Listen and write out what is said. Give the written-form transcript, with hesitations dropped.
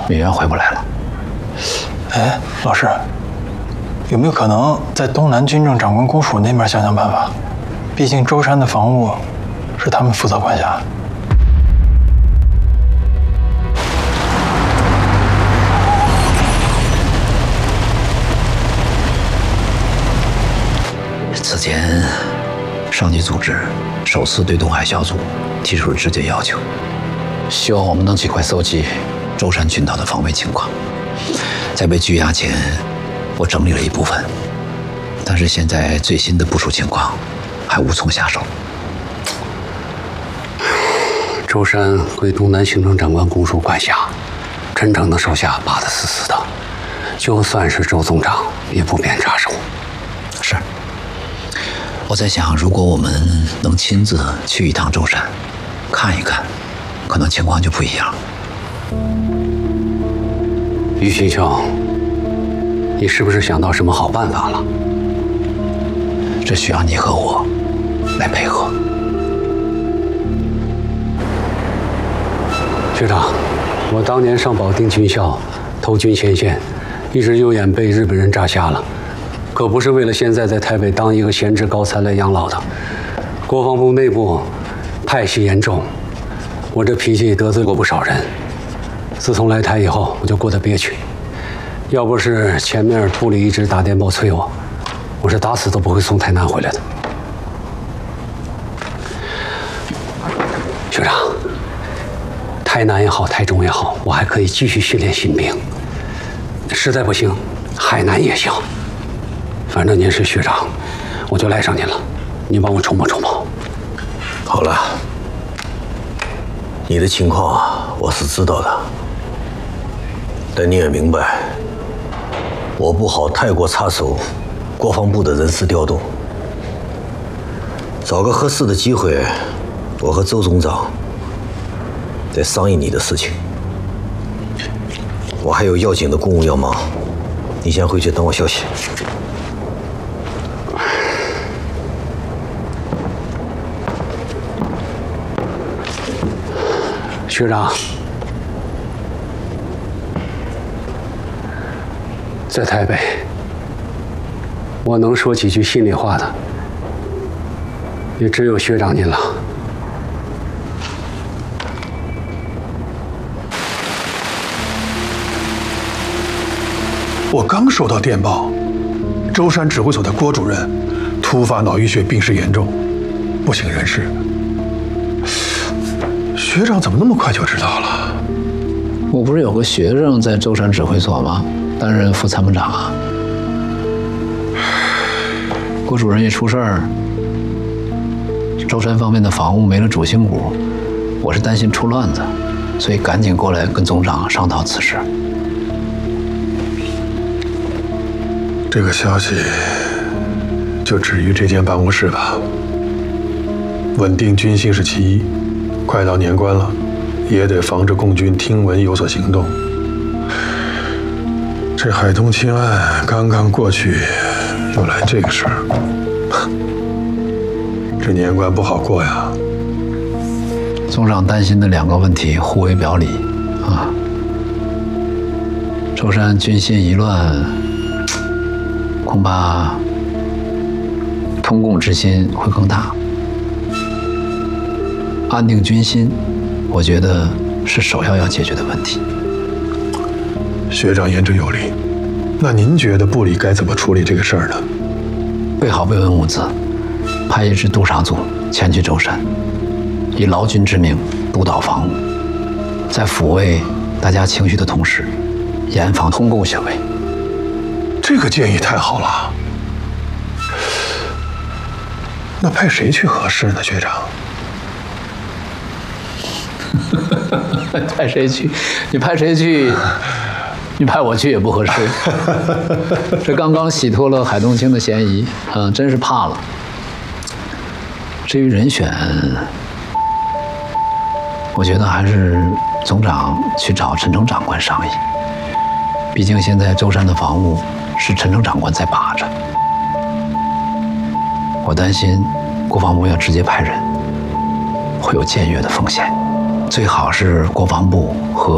米元回不来了。 哎，老师，有没有可能在东南军政长官公署那边想想办法？毕竟舟山的防务是他们负责管辖。 此前，上级组织首次对东海小组提出了直接要求，希望我们能尽快搜集舟山群岛的防卫情况。在被拘押前，我整理了一部分，但是现在最新的部署情况还无从下手。 舟山归东南行政长官公署管辖，陈诚的手下把得死死的，就算是周总长也不便插手。 是。我在想，如果我们能亲自去一趟舟山，看一看，可能情况就不一样。 于新秋，你是不是想到什么好办法了？ 这需要你和我来配合。 学长，我当年上保定军校，投军前线，一直右眼被日本人炸瞎了。可不是为了现在在台北当一个闲职高参来养老的。国防部内部派系严重，我这脾气得罪过不少人。自从来台以后，我就过得憋屈。要不是前面部里一直打电报催我，我是打死都不会从台南回来的。学长，台南也好，台中也好，我还可以继续训练新兵。实在不行，海南也行。反正您是学长，我就赖上您了，您帮我筹谋筹谋。 好了，你的情况我是知道的，但你也明白，我不好太过插手国防部的人事调动。找个合适的机会，我和周总长再商议你的事情。我还有要紧的公务要忙，你先回去等我消息。 学长，在台北，我能说几句心里话的，也只有学长您了。 我刚收到电报，舟山指挥所的郭主任突发脑淤血，病势严重，不省人事。学长怎么那么快就知道了？ 我不是有个学生在舟山指挥所吗？担任副参谋长啊。郭主任一出事儿，舟山方面的防务没了主心骨，我是担心出乱子，所以赶紧过来跟总长商讨此事。 这个消息就止于这间办公室吧。稳定军心是其一。快到年关了，也得防着共军听闻有所行动。这海通清案刚刚过去，又来这个事儿，这年关不好过呀。 总长担心的两个问题互为表里啊。舟山军心一乱，恐怕通共之心会更大。安定军心，我觉得是首要解决的问题。 学长言之有理，那您觉得部里该怎么处理这个事儿呢？ 备好慰问物资，派一支督察组前去舟山，以劳军之名督导防务，在抚慰大家情绪的同时，严防通共行为。 这个建议太好了。那派谁去合适呢，学长？ 派谁去？你派谁去？你派我去也不合适。这刚刚洗脱了海东青的嫌疑，真是怕了。至于人选，我觉得还是总长去找陈诚长官商议。毕竟现在舟山的防务是陈诚长官在把着，我担心国防部要直接派人，会有僭越的风险。最好是国防部和